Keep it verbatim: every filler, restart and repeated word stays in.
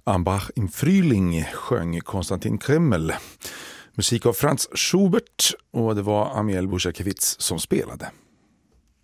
Am Bach im Frühling sjöng Konstantin Kremmel. Musik av Franz Schubert, och det var Amiel Bouchakevitz som spelade.